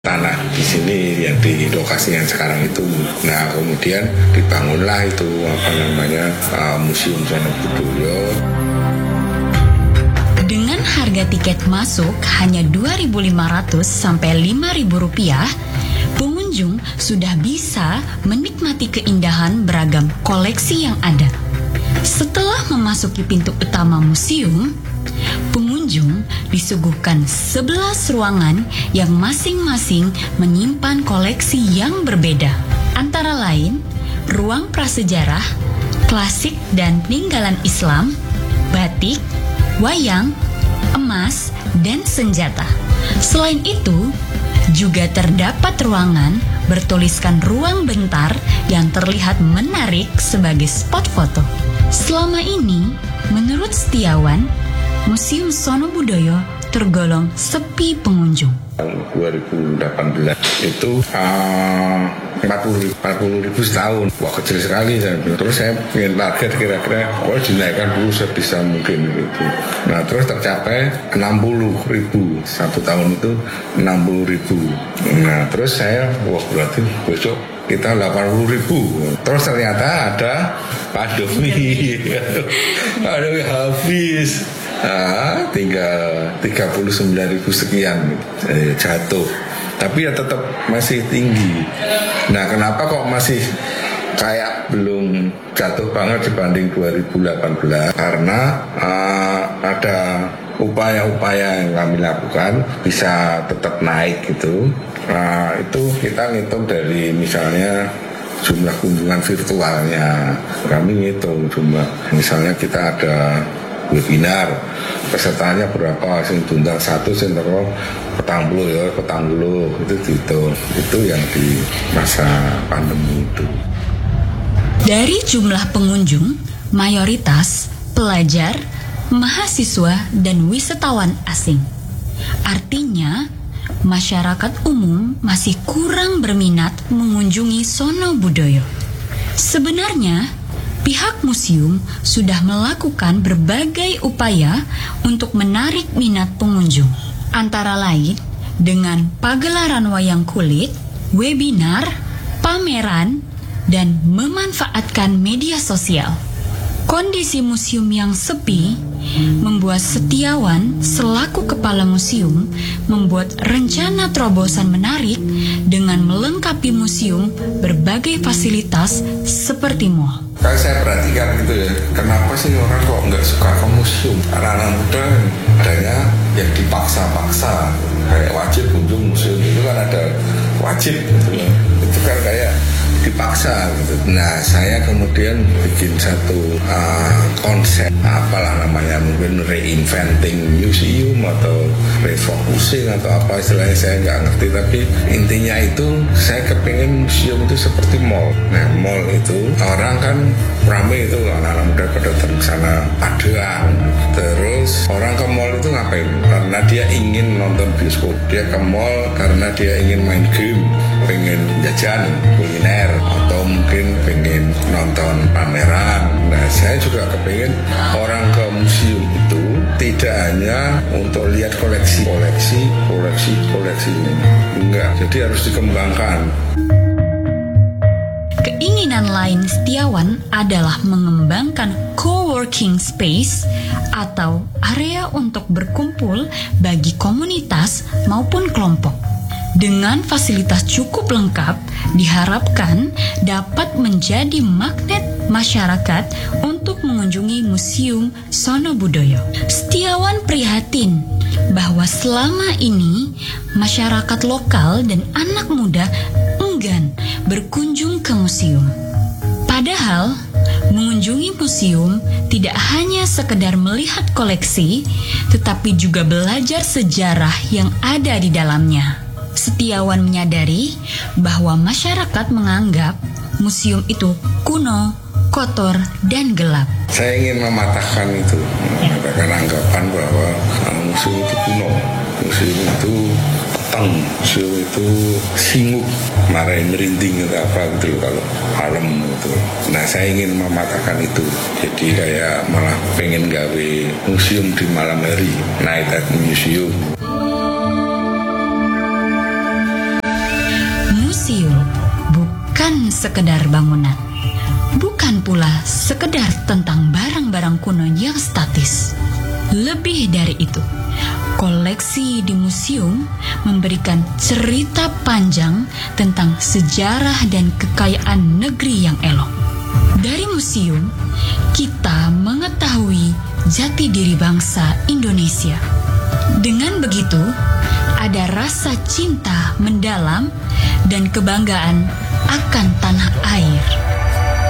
tanah di sini yang di lokasi yang sekarang itu. Nah, kemudian dibangunlah itu Museum Sono Budoyo. Dengan harga tiket masuk hanya Rp2.500 sampai Rp5.000, pengunjung sudah bisa menikmati keindahan beragam koleksi yang ada. Setelah memasuki pintu utama museum, pengunjung disuguhkan 11 ruangan yang masing-masing menyimpan koleksi yang berbeda. Antara lain, ruang prasejarah, klasik dan peninggalan Islam, batik, wayang, emas, dan senjata. Selain itu, juga terdapat ruangan bertuliskan ruang bentar yang terlihat menarik sebagai spot foto. Selama ini, menurut Setiawan, Museum Sono Budoyo tergolong sepi pengunjung. 2018 itu 40 ribu setahun. Wah, kecil sekali saya bilang. Terus saya ingin target kira-kira dinaikkan dulu sebisa mungkin gitu. Nah, terus tercapai 60 ribu satu tahun itu 60 ribu. Nah, terus saya berarti besok kita 80 ribu. Terus ternyata ada pandemi. Pandemi habis. Nah, tinggal 39 ribu sekian jatuh. Tapi ya tetap masih tinggi. Nah, kenapa kok masih kayak belum jatuh banget dibanding 2018? Karena ada upaya-upaya yang kami lakukan bisa tetap naik gitu. Nah, itu kita ngitung dari misalnya jumlah kunjungan virtualnya. Kami ngitung jumlah, misalnya kita ada webinar, pesertanya berapa, sing diundang 1, sing teko 40 itu dihitung. Itu yang di masa pandemi itu. Dari jumlah pengunjung, mayoritas pelajar, mahasiswa, dan wisatawan asing. Artinya, masyarakat umum masih kurang berminat mengunjungi Sono Budoyo. Sebenarnya, pihak museum sudah melakukan berbagai upaya untuk menarik minat pengunjung. Antara lain dengan pagelaran wayang kulit, webinar, pameran, dan memanfaatkan media sosial. Kondisi museum yang sepi membuat Setiawan selaku kepala museum membuat rencana terobosan menarik dengan melengkapi museum berbagai fasilitas seperti mall. Kalau saya perhatikan gitu ya, kenapa sih orang kok nggak suka ke museum? Anak-anak muda adanya yang dipaksa-paksa, kayak wajib kunjung museum itu kan ada wajib gitu ya. Itu kan kayak dipaksa gitu. Nah, saya kemudian bikin satu konsep, apalah namanya, mungkin reinventing museum atau refocusing atau apa istilahnya, saya nggak ngerti, tapi intinya itu saya kepingin museum itu seperti mall. Nah, mall itu orang kan ramai itu, anak-anak muda pada datang ke sana paduan. Terus orang ke mall itu ngapain? Karena dia ingin nonton bioskop. Dia ke mall karena dia ingin main game, pengen jajan kuliner, atau mungkin pengen nonton pameran. Nah, saya juga kepingin orang ke museum itu tidak hanya untuk lihat koleksi. Enggak, jadi harus dikembangkan. Keinginan lain Setiawan adalah mengembangkan co-working space atau area untuk berkumpul bagi komunitas maupun kelompok. Dengan fasilitas cukup lengkap, diharapkan dapat menjadi magnet masyarakat untuk mengunjungi Museum Sono Budoyo. Setiawan prihatin bahwa selama ini masyarakat lokal dan anak muda enggan berkunjung ke museum. Padahal, mengunjungi museum tidak hanya sekedar melihat koleksi, tetapi juga belajar sejarah yang ada di dalamnya. Setiawan menyadari bahwa masyarakat menganggap museum itu kuno, kotor, dan gelap. Saya ingin mematahkan itu, mematahkan anggapan bahwa museum itu kuno, museum itu peteng, museum itu singuk, marahin merinding atau apa gitu kalau malam gitu. Nah, saya ingin mematahkan itu. Jadi kayak malah pengen gawe museum di malam hari, night at museum. museum bukan sekedar bangunan, bukan pula sekedar tentang barang-barang kuno yang statis. Lebih dari itu, koleksi di museum memberikan cerita panjang tentang sejarah dan kekayaan negeri yang elok. Dari museum, kita mengetahui jati diri bangsa Indonesia. Dengan begitu, ada rasa cinta mendalam dan kebanggaan akan tanah air.